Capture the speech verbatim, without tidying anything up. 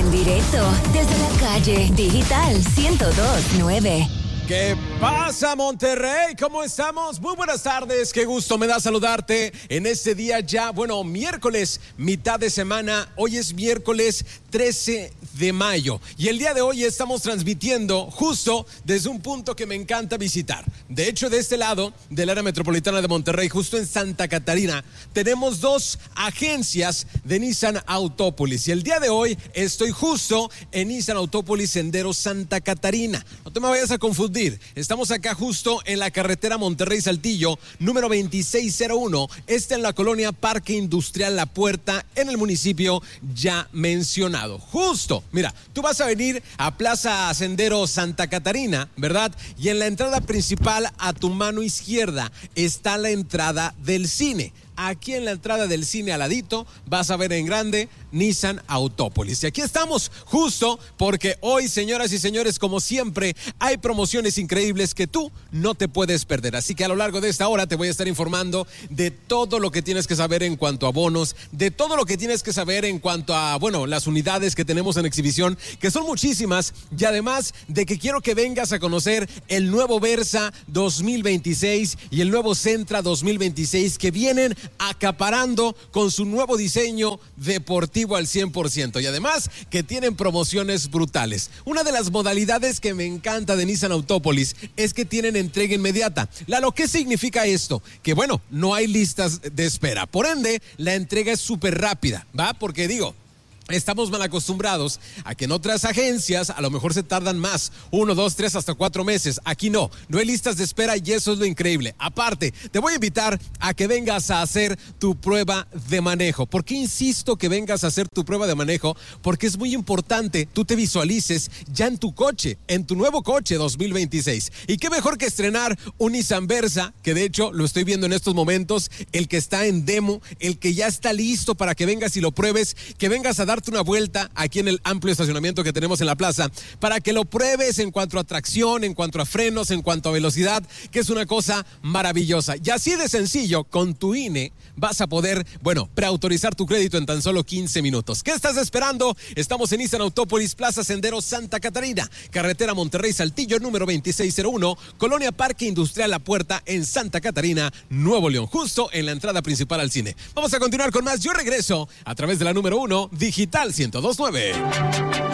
En directo desde la calle Digital ciento dos punto nueve. ¿Qué pasa, Monterrey? ¿Cómo estamos? Muy buenas tardes, qué gusto me da saludarte en este día ya, bueno, miércoles, mitad de semana. Hoy es miércoles trece de mayo y el día de hoy estamos transmitiendo justo desde un punto que me encanta visitar. De hecho, de este lado del área metropolitana de Monterrey, justo en Santa Catarina, tenemos dos agencias de Nissan Autópolis y el día de hoy estoy justo en Nissan Autópolis Sendero Santa Catarina. No te me vayas a confundir. Estamos acá justo en la carretera Monterrey-Saltillo, número veintiséis cero uno. Está en la colonia Parque Industrial La Puerta, en el municipio ya mencionado. Justo, mira, tú vas a venir a Plaza Sendero Santa Catarina, ¿verdad? Y en la entrada principal, a tu mano izquierda, está la entrada del cine. Aquí en la entrada del cine al ladito vas a ver en grande Nissan Autópolis. Y aquí estamos justo porque hoy, señoras y señores, como siempre, hay promociones increíbles que tú no te puedes perder. Así que a lo largo de esta hora te voy a estar informando de todo lo que tienes que saber en cuanto a bonos, de todo lo que tienes que saber en cuanto a, bueno, las unidades que tenemos en exhibición, que son muchísimas, y además de que quiero que vengas a conocer el nuevo Versa dos mil veintiséis y el nuevo Sentra dos mil veintiséis que vienen acaparando con su nuevo diseño deportivo al cien por ciento y además que tienen promociones brutales. Una de las modalidades que me encanta de Nissan Autópolis es que tienen entrega inmediata. Lalo, ¿qué significa esto? Que bueno, no hay listas de espera, por ende la entrega es súper rápida, ¿va? Porque digo, estamos mal acostumbrados a que en otras agencias a lo mejor se tardan más, uno, dos, tres, hasta cuatro meses. Aquí no, no hay listas de espera y eso es lo increíble. Aparte, te voy a invitar a que vengas a hacer tu prueba de manejo. ¿Por qué insisto que vengas a hacer tu prueba de manejo? Porque es muy importante, tú te visualices ya en tu coche, en tu nuevo coche dos mil veintiséis. Y qué mejor que estrenar un Nissan Versa, que de hecho lo estoy viendo en estos momentos, el que está en demo, el que ya está listo para que vengas y lo pruebes, que vengas a dar darte una vuelta aquí en el amplio estacionamiento que tenemos en la plaza para que lo pruebes en cuanto a tracción, en cuanto a frenos, en cuanto a velocidad, que es una cosa maravillosa. Y así de sencillo, con tu I N E vas a poder, bueno, preautorizar tu crédito en tan solo quince minutos. ¿Qué estás esperando? Estamos en Nissan Autópolis, Plaza Sendero Santa Catarina, carretera Monterrey-Saltillo, número veintiséis cero uno, Colonia Parque Industrial La Puerta, en Santa Catarina, Nuevo León, justo en la entrada principal al cine. Vamos a continuar con más. Yo regreso a través de la número uno, Digital ciento dos punto nueve.